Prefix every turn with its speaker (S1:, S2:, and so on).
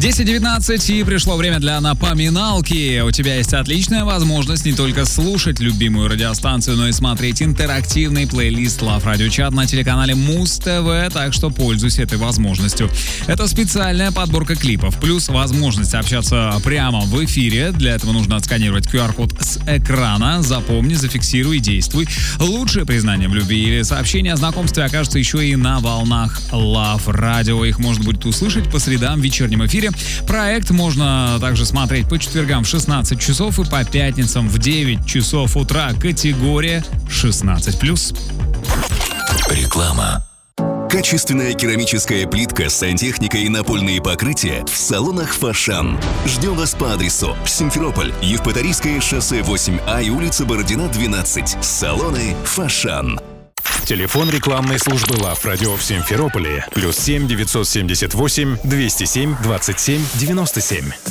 S1: 10:19, и пришло время для напоминалки. У тебя есть отличная возможность не только слушать любимую радиостанцию, но и смотреть интерактивный плейлист Love Radio Chat на телеканале Муз-ТВ, так что пользуйся этой возможностью. Это специальная подборка клипов, плюс возможность общаться прямо в эфире. Для этого нужно отсканировать QR-код с экрана. Запомни, зафиксируй, действуй. Лучшее признание в любви или сообщение о знакомстве окажется еще и на волнах Love Radio. Их можно будет услышать по средам в вечернем эфире. Проект можно также смотреть по четвергам в 16 часов и по пятницам в 9 часов утра. Категория 16+.
S2: Реклама. Качественная керамическая плитка, сантехника и напольные покрытия в салонах «Фошан». Ждем вас по адресу: Симферополь, Евпаторийское шоссе 8А и улица Бородина, 12. Салоны «Фошан».
S3: Телефон рекламной службы Love Radio в Симферополе +7 978 207 27 97.